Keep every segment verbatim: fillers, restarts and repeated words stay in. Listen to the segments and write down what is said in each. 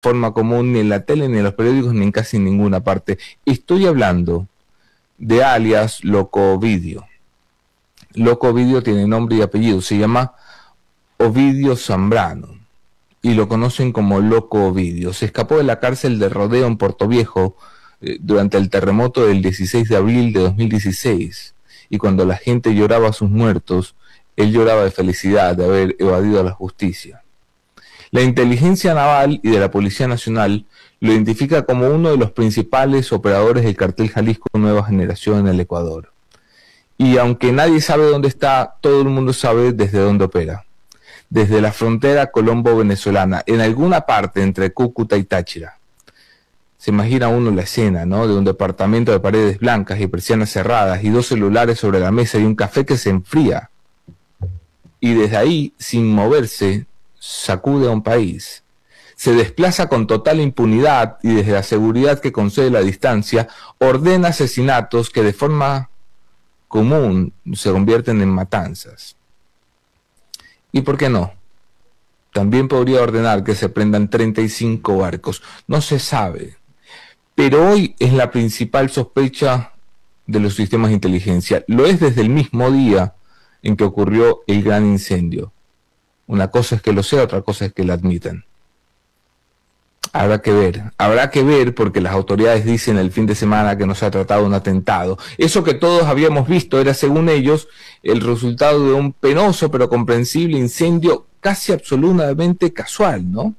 forma común ni en la tele, ni en los periódicos, ni en casi ninguna parte. Estoy hablando de alias Loco Ovidio. Loco Ovidio tiene nombre y apellido, se llama Ovidio Zambrano y lo conocen como Loco Ovidio. Se escapó de la cárcel de Rodeo en Portoviejo eh, durante el terremoto del dieciséis de abril de dos mil dieciséis, y cuando la gente lloraba a sus muertos, él lloraba de felicidad de haber evadido a la justicia. La inteligencia naval y de la Policía Nacional lo identifica como uno de los principales operadores del cartel Jalisco Nueva Generación en el Ecuador. Y aunque nadie sabe dónde está, todo el mundo sabe desde dónde opera. Desde la frontera colombo-venezolana, en alguna parte entre Cúcuta y Táchira. Se imagina uno la escena, ¿no? De un departamento de paredes blancas y persianas cerradas y dos celulares sobre la mesa y un café que se enfría. Y desde ahí, sin moverse, sacude a un país. Se desplaza con total impunidad y desde la seguridad que concede la distancia, ordena asesinatos que de forma común se convierten en matanzas. ¿Y por qué no? También podría ordenar que se prendan treinta y cinco barcos. No se sabe. Pero hoy es la principal sospecha de los sistemas de inteligencia. Lo es desde el mismo día en que ocurrió el gran incendio. Una cosa es que lo sea, otra cosa es que lo admitan. Habrá que ver, habrá que ver porque las autoridades dicen el fin de semana que no se ha tratado de un atentado. Eso que todos habíamos visto era, según ellos, el resultado de un penoso pero comprensible incendio casi absolutamente casual, ¿no?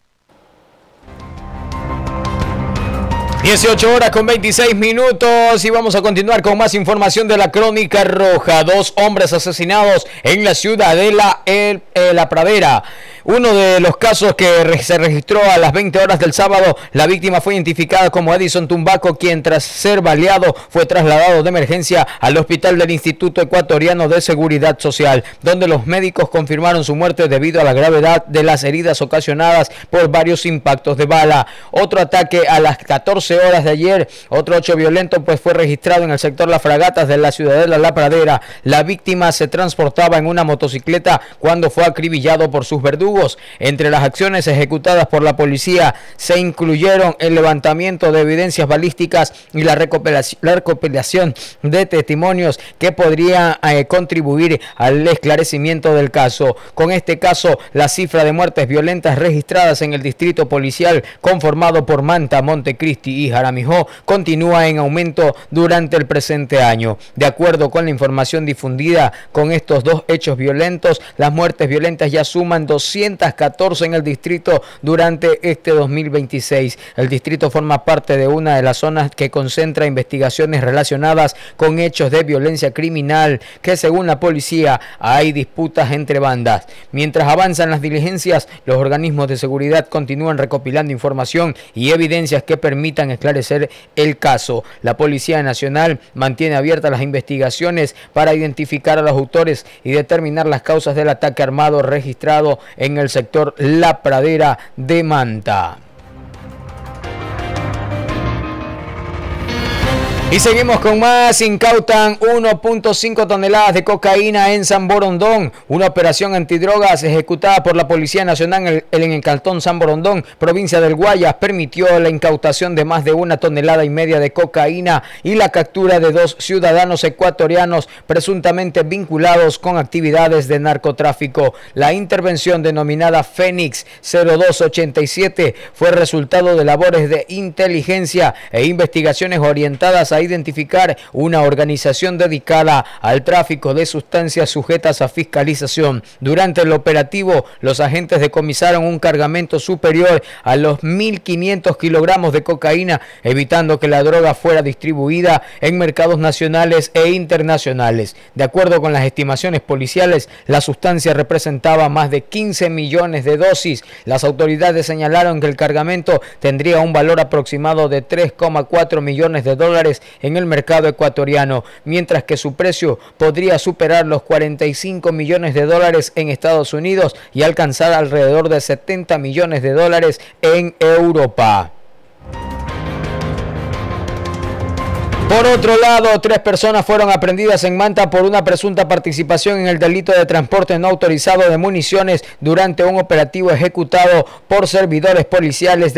dieciocho horas con veintiséis minutos y vamos a continuar con más información de la Crónica Roja. Dos hombres asesinados en la ciudad de la, el, eh, la Pradera. Uno de los casos que re- se registró a las veinte horas del sábado, la víctima fue identificada como Edison Tumbaco, quien tras ser baleado fue trasladado de emergencia al hospital del Instituto Ecuatoriano de Seguridad Social, donde los médicos confirmaron su muerte debido a la gravedad de las heridas ocasionadas por varios impactos de bala. Otro ataque a las catorce horas de ayer, otro hecho violento pues fue registrado en el sector Las Fragatas de la ciudadela La Pradera. La víctima se transportaba en una motocicleta cuando fue acribillado por sus verdugos. Entre las acciones ejecutadas por la policía se incluyeron el levantamiento de evidencias balísticas y la recopilación, la recopilación de testimonios que podrían eh, contribuir al esclarecimiento del caso. Con este caso, la cifra de muertes violentas registradas en el distrito policial conformado por Manta, Montecristi y Jaramijó continúa en aumento durante el presente año. De acuerdo con la información difundida con estos dos hechos violentos, las muertes violentas ya suman doscientas catorce en el distrito durante este dos mil veintiséis. El distrito forma parte de una de las zonas que concentra investigaciones relacionadas con hechos de violencia criminal, que según la policía hay disputas entre bandas. Mientras avanzan las diligencias, los organismos de seguridad continúan recopilando información y evidencias que permitan esclarecer el caso. La Policía Nacional mantiene abiertas las investigaciones para identificar a los autores y determinar las causas del ataque armado registrado en el sector La Pradera de Manta. Y seguimos con más. Incautan uno punto cinco toneladas de cocaína en San Borondón. Una operación antidrogas ejecutada por la Policía Nacional en el cantón San Borondón, provincia del Guayas, permitió la incautación de más de una tonelada y media de cocaína y la captura de dos ciudadanos ecuatorianos presuntamente vinculados con actividades de narcotráfico. La intervención, denominada Fénix cero dos ochenta y siete, fue resultado de labores de inteligencia e investigaciones orientadas a identificar una organización dedicada al tráfico de sustancias sujetas a fiscalización. Durante el operativo, los agentes decomisaron un cargamento superior a los mil quinientos kilogramos de cocaína, evitando que la droga fuera distribuida en mercados nacionales e internacionales. De acuerdo con las estimaciones policiales, la sustancia representaba más de quince millones de dosis. Las autoridades señalaron que el cargamento tendría un valor aproximado de tres coma cuatro millones de dólares en el mercado ecuatoriano, mientras que su precio podría superar los cuarenta y cinco millones de dólares en Estados Unidos y alcanzar alrededor de setenta millones de dólares en Europa. Por otro lado, tres personas fueron aprendidas en Manta por una presunta participación en el delito de transporte no autorizado de municiones durante un operativo ejecutado por servidores policiales de